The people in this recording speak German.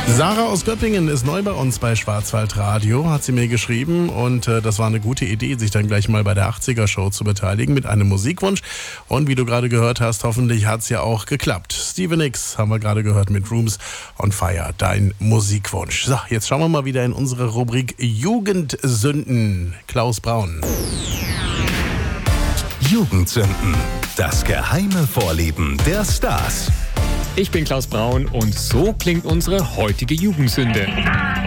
Sarah aus Göppingen ist neu bei uns bei Schwarzwaldradio, hat sie mir geschrieben, und das war eine gute Idee, sich dann gleich mal bei der 80er-Show zu beteiligen mit einem Musikwunsch. Und wie du gerade gehört hast, hoffentlich hat es ja auch geklappt. Stevie Nicks haben wir gerade gehört mit Rooms on Fire, dein Musikwunsch. So, jetzt schauen wir mal wieder in unsere Rubrik Jugendsünden. Klaus Braun. Jugendsünden, das geheime Vorleben der Stars. Ich bin Klaus Braun und so klingt unsere heutige Jugendsünde.